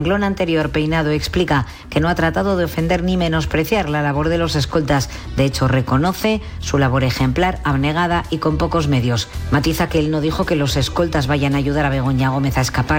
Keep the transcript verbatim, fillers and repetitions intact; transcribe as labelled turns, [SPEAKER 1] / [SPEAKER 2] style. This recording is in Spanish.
[SPEAKER 1] renglón anterior, Peinado explica que no ha tratado de ofender ni menospreciar la labor de los escoltas. De hecho, reconoce su labor ejemplar, abnegada y con pocos medios. Matiza que él no dijo que los escoltas vayan a ayudar a Begoña Gómez a escapar.